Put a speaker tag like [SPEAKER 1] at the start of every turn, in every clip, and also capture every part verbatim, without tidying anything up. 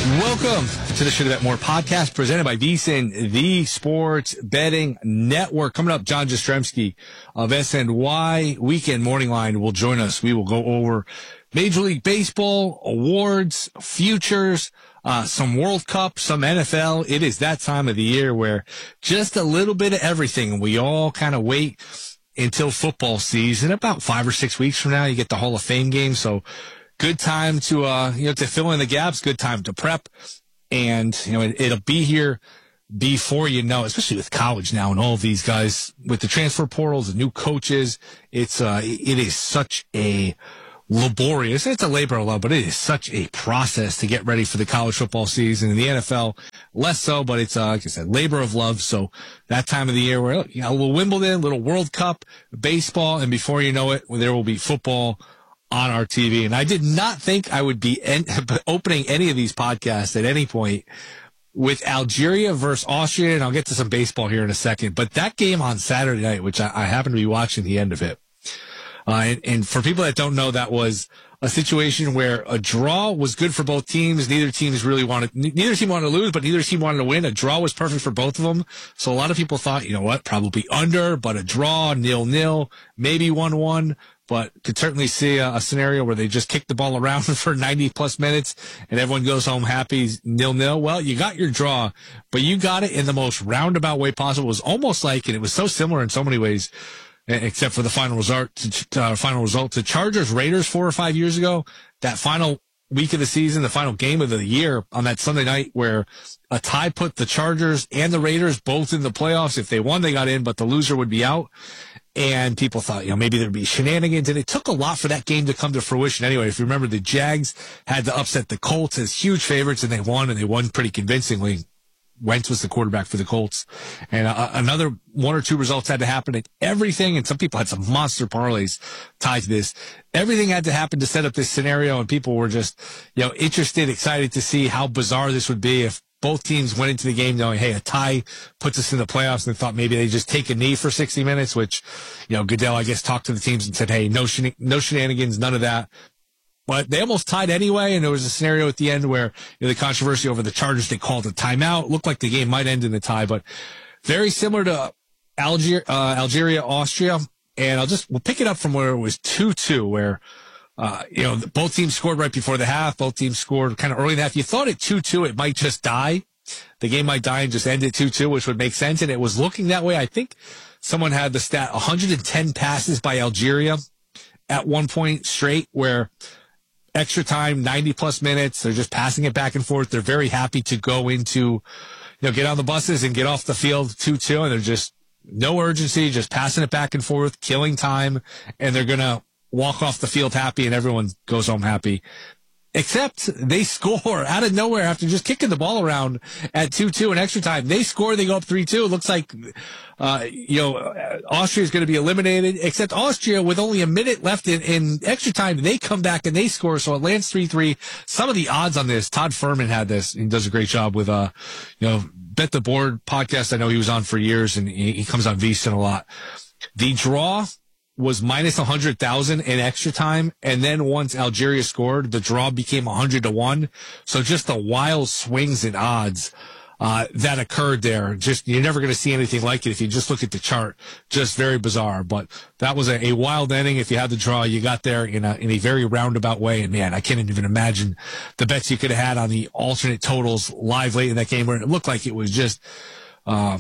[SPEAKER 1] Welcome to the Should Have Bet More podcast presented by VSiN, the Sports Betting Network. Coming up, John Jastrzemski of S N Y Weekend Morning Line will join us. We will go over Major League Baseball, awards, futures, uh, some World Cup, some N F L. It is that time of the year where just a little bit of everything. We all kind of wait until football season. About five or six weeks from now, you get the Hall of Fame game. So good time to, uh, you know, to fill in the gaps, good time to prep. And, you know, it, it'll be here before you know, especially with college now and all of these guys with the transfer portals, the new coaches. It's, uh, it is such a laborious, it's a labor of love, but it is such a process to get ready for the college football season. In the N F L, less so, but it's, uh, like I said, labor of love. So that time of the year where, you know, a little Wimbledon, a little World Cup, baseball, and before you know it, there will be football on our T V. And I did not think I would be en- opening any of these podcasts at any point with Algeria versus Austria, and I'll get to some baseball here in a second. But that game on Saturday night, which I, I happened to be watching the end of it, uh, and, and for people that don't know, that was a situation where a draw was good for both teams. Neither teams really wanted, neither team wanted to lose, but neither team wanted to win. A draw was perfect for both of them. So a lot of people thought, you know what, probably under, but a draw, nil-nil, maybe one-one. But could certainly see a, a scenario where they just kick the ball around for ninety plus minutes and everyone goes home happy, nil nil. Well, you got your draw, but you got it in the most roundabout way possible. It was almost like, and it was so similar in so many ways, except for the final result, to, uh, final result to Chargers Raiders four or five years ago. That final week of the season, the final game of the year on that Sunday night where a tie put the Chargers and the Raiders both in the playoffs. If they won, they got in, but the loser would be out. And people thought, you know, maybe there'd be shenanigans. And it took a lot for that game to come to fruition anyway. If you remember, the Jags had to upset the Colts as huge favorites, and they won, and they won pretty convincingly. Wentz was the quarterback for the Colts. And uh, another one or two results had to happen, and everything, and some people had some monster parlays tied to this. Everything had to happen to set up this scenario, and people were just, you know, interested, excited to see how bizarre this would be if both teams went into the game knowing, hey, a tie puts us in the playoffs, and they thought maybe they just take a knee for sixty minutes, which, you know, Goodell, I guess, talked to the teams and said, hey, no, shen- no shenanigans, none of that. But they almost tied anyway, and there was a scenario at the end where, you know, the controversy over the Chargers, they called a timeout. Looked like the game might end in a tie, but very similar to Alger- uh, Algeria, Austria. And I'll just, we'll pick it up from where it was two two, where, Uh, you know, both teams scored right before the half. Both teams scored kind of early in the half. You thought at two two, it might just die. The game might die and just end at two two, which would make sense. And it was looking that way. I think someone had the stat one hundred ten passes by Algeria at one point straight, where extra time, ninety plus minutes, they're just passing it back and forth. They're very happy to go into, you know, get on the buses and get off the field two two. And they're just no urgency, just passing it back and forth, killing time. And they're going to walk off the field happy, and everyone goes home happy. Except they score out of nowhere after just kicking the ball around at two two in extra time. They score, they go up three two. It looks like, uh, you know, Austria is going to be eliminated, except Austria, with only a minute left in, in extra time, they come back and they score. So it lands three three. Some of the odds on this, Todd Furman had this. He does a great job with, uh, you know, Bet the Board podcast. I know he was on for years, and he, he comes on VSiN a lot. The draw was minus one hundred thousand in extra time, and then once Algeria scored, the draw became one hundred to one. So just the wild swings in odds uh, that occurred there. Just, you're never going to see anything like it if you just look at the chart. Just very bizarre. But that was a, a wild ending. If you had the draw, you got there in a in a very roundabout way. And man, I can't even imagine the bets you could have had on the alternate totals live late in that game, where it looked like it was just uh,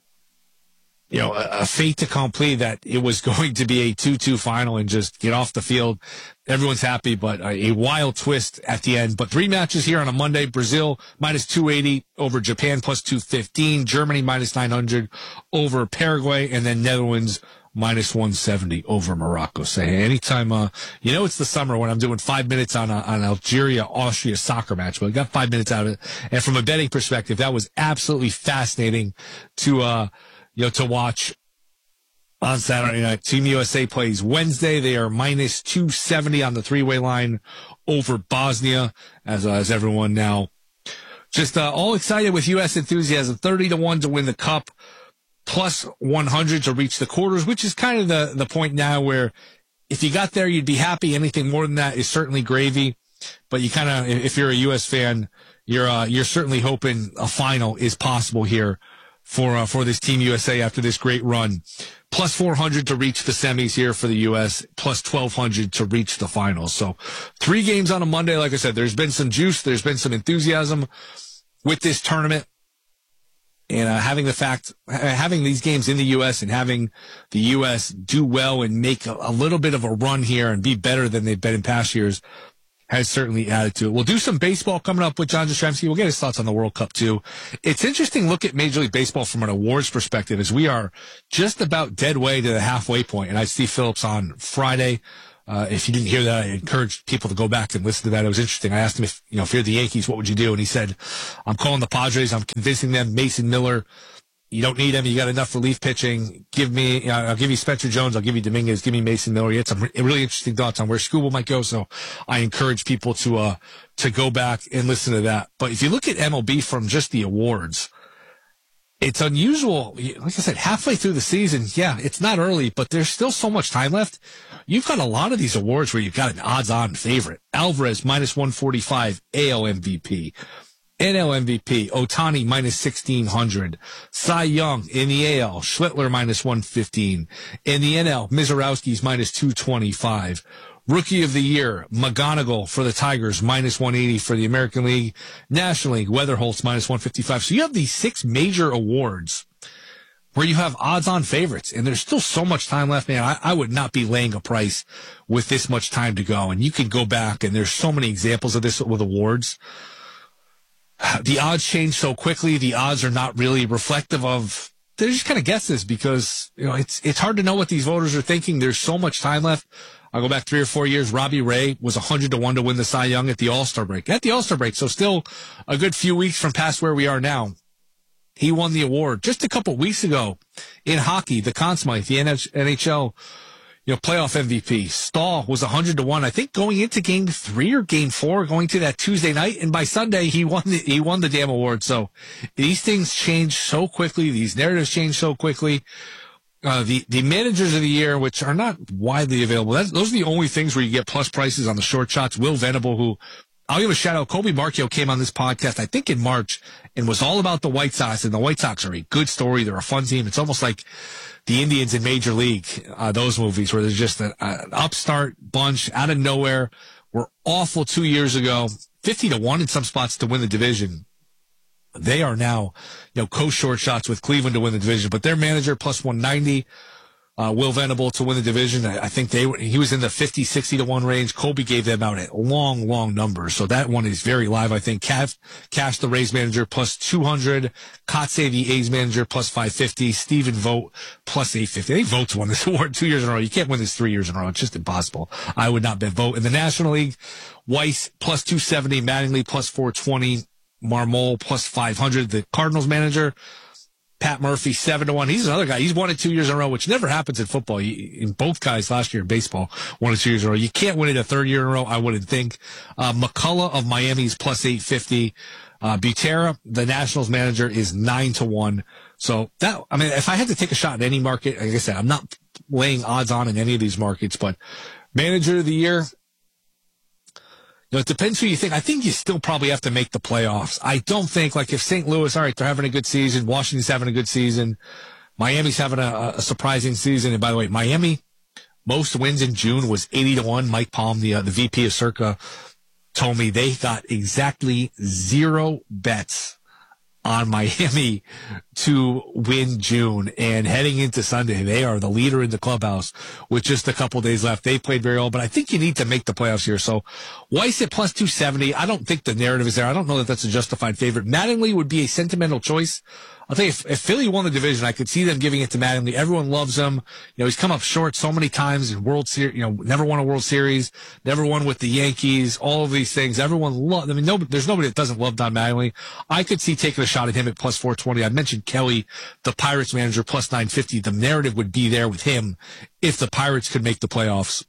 [SPEAKER 1] you know, a, a fait accompli that it was going to be a two two final and just get off the field. Everyone's happy, but a, a wild twist at the end. But three matches here on a Monday: Brazil minus two eighty over Japan plus two fifteen, Germany minus nine hundred over Paraguay, and then Netherlands minus one seventy over Morocco. Say, hey, anytime, uh, you know, it's the summer when I'm doing five minutes on a, on Algeria, Austria soccer match, but I got five minutes out of it. And from a betting perspective, that was absolutely fascinating to, uh, you know, to watch on Saturday night. Team U S A plays Wednesday. They are minus two seventy on the three-way line over Bosnia, as, uh, as everyone now just, uh, all excited with U S enthusiasm. thirty to one to win the cup, plus one hundred to reach the quarters, which is kind of the, the point now where if you got there, you'd be happy. Anything more than that is certainly gravy. but you kind of, if you're a U S fan, you're uh, you're certainly hoping a final is possible here for uh, for this Team U S A after this great run. Plus four hundred to reach the semis here for the U S, plus twelve hundred to reach the finals. So three games on a Monday. Like I said, there's been some juice. There's been some enthusiasm with this tournament. And uh, having the fact, having these games in the U S and having the U S do well and make a, a little bit of a run here and be better than they've been in past years has certainly added to it. We'll do some baseball coming up with John Jastrzemski. We'll get his thoughts on the World Cup, too. It's interesting to look at Major League Baseball from an awards perspective as we are just about dead way to the halfway point. And I had Steve Phillips on Friday. Uh, if you didn't hear that, I encourage people to go back and listen to that. It was interesting. I asked him if, you know, if you're the Yankees, what would you do? And he said, I'm calling the Padres. I'm convincing them. Mason Miller, you don't need him. You got enough relief pitching. Give me, you know, I'll give you Spencer Jones. I'll give you Dominguez. Give me Mason Miller. He had some really interesting thoughts on where Skubal might go. So I encourage people to, uh, to go back and listen to that. But if you look at M L B from just the awards, it's unusual. Like I said, halfway through the season, yeah, it's not early, but there's still so much time left. You've got a lot of these awards where you've got an odds-on favorite. Alvarez, minus one forty-five, A L M V P. N L M V P, Ohtani, minus sixteen hundred. Cy Young in the A L, Schlittler, minus one fifteen. In the N L, Mizorowski's minus two twenty-five. Rookie of the Year, McGonigal for the Tigers, minus one eighty for the American League. National League, Weatherholtz, minus one fifty-five. So you have these six major awards where you have odds-on favorites, and there's still so much time left, man. I, I would not be laying a price with this much time to go. And you can go back, and there's so many examples of this with awards. The odds change so quickly. The odds are not really reflective of, they're just kind of guesses because, you know, it's, it's hard to know what these voters are thinking. There's so much time left. I'll go back three or four years. Robbie Ray was one hundred to one to win the Cy Young at the All-Star break. At the All-Star break, so still a good few weeks from past where we are now. He won the award just a couple weeks ago in hockey. The Conn Smythe, the N H L, you know, playoff M V P. Stahl was one hundred to one. I think going into game three or game four, going to that Tuesday night, and by Sunday he won the he won the damn award. So these things change so quickly. These narratives change so quickly. Uh, the the managers of the year, which are not widely available, that's, those are the only things where you get plus prices on the short shots. Will Venable, who I'll give a shout out. Colby Marchio came on this podcast, I think in March, and was all about the White Sox. And the White Sox are a good story. They're a fun team. It's almost like the Indians in Major League, uh, those movies where there's just a, a, an upstart bunch out of nowhere. Were awful two years ago, fifty to one in some spots to win the division. They are now, you know, co-short shots with Cleveland to win the division, but their manager plus one ninety. Uh, Will Venable to win the division. I, I think they were, he was in the fifty, sixty to one range. Colby gave them out at long, long numbers. So that one is very live. I think Cash, Cash the Rays manager plus two hundred. Kotsay the A's manager plus five fifty. Stephen Vogt plus eight fifty. I think Vogt's won this award two years in a row. You can't win this three years in a row. It's just impossible. I would not bet Vogt. In the National League, Weiss plus two seventy. Mattingly plus four twenty. Marmol plus five hundred. The Cardinals manager, Pat Murphy, seven to one. He's another guy. He's won it two years in a row, which never happens in football. In both guys last year in baseball won it two years in a row. You can't win it a third year in a row, I wouldn't think. Uh, McCullough of Miami's plus eight fifty. Uh, Butera, the Nationals manager, is nine to one. So that, I mean, if I had to take a shot in any market, like I said, I'm not laying odds on in any of these markets, but manager of the year, you know, it depends who you think. I think you still probably have to make the playoffs. I don't think, like, if Saint Louis, all right, they're having a good season, Washington's having a good season, Miami's having a, a surprising season. And by the way, Miami, most wins in June was eighty to one. Mike Palm, the uh, the V P of Circa, told me they got exactly zero bets on Miami to win June. And heading into Sunday, they are the leader in the clubhouse with just a couple days left. They played very well, but I think you need to make the playoffs here. So Weiss at plus two seventy. I don't think the narrative is there. I don't know that that's a justified favorite. Mattingly would be a sentimental choice. I'll tell you, if, if Philly won the division, I could see them giving it to Mattingly. Everyone loves him. You know, he's come up short so many times in World Series, you know, never won a World Series, never won with the Yankees, all of these things. Everyone loves, I mean, no, there's nobody that doesn't love Don Mattingly. I could see taking a shot at him at plus four twenty. I mentioned Kelly, the Pirates manager, plus nine fifty. The narrative would be there with him if the Pirates could make the playoffs.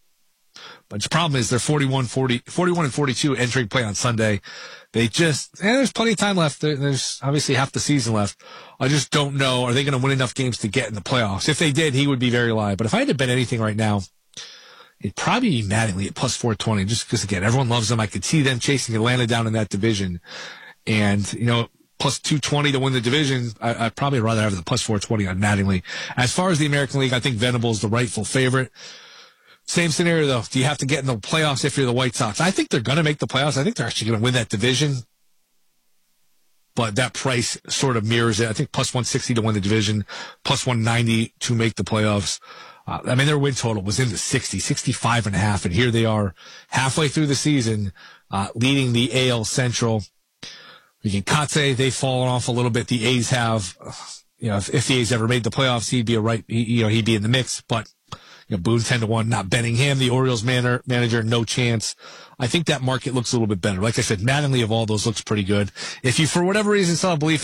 [SPEAKER 1] But the problem is they're forty-one, forty, forty-one and forty-two entering play on Sunday. They just, eh, there's plenty of time left. There's obviously half the season left. I just don't know. Are they going to win enough games to get in the playoffs? If they did, he would be very live. But if I had to bet anything right now, It'd probably be Mattingly at plus four twenty, just because, again, everyone loves them. I could see them chasing Atlanta down in that division. And, you know, plus two twenty to win the division, I, I'd probably rather have the plus four twenty on Mattingly. As far as the American League, I think Venable's the rightful favorite. Same scenario, though. Do you have to get in the playoffs if you're the White Sox? I think they're going to make the playoffs. I think they're actually going to win that division. But that price sort of mirrors it. I think plus one sixty to win the division, plus one ninety to make the playoffs. Uh, I mean, their win total was in the sixty, sixty-five and a half, and here they are halfway through the season, uh, leading the A L Central. We can Kotze, they've fallen off a little bit. The A's have, you know, if, if the A's ever made the playoffs, he'd be a right, he, you know, he'd be in the mix, but, you know, Boone ten to one, not betting him. The Orioles manager, manager, no chance. I think that market looks a little bit better. Like I said, Mattingly of all those looks pretty good. If you, for whatever reason, still have belief